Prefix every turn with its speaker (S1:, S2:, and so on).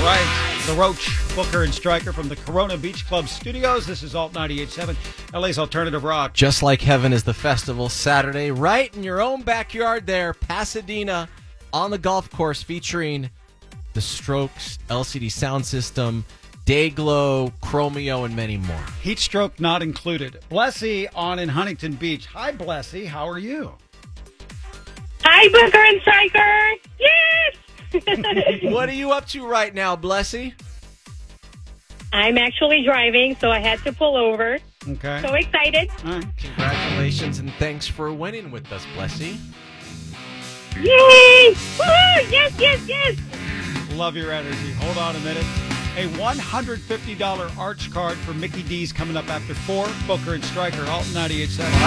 S1: right. The Roach, Booker, and Stryker from the Corona Beach Club Studios. This is Alt 98.7, LA's Alternative Rock.
S2: Just Like Heaven is the festival Saturday, right in your own backyard there, Pasadena, on the golf course, featuring the Strokes, LCD Sound System, Dayglow, Chromeo, and many more.
S1: Heat stroke not included. Blessy on in Huntington Beach. Hi, Blessy. How are you?
S3: Hi, Booker and Stryker. Yes!
S2: What are you up to right now, Blessy?
S3: I'm actually driving, so I had to pull over.
S1: Okay.
S3: So excited.
S1: All right.
S2: Congratulations and thanks for winning with us, Blessy.
S3: Yay! Woo! Yes, yes, yes!
S1: Love your energy. Hold on a minute. A $150 Arch card for Mickey D's coming up after 4. Booker and Stryker, Alt 98.7.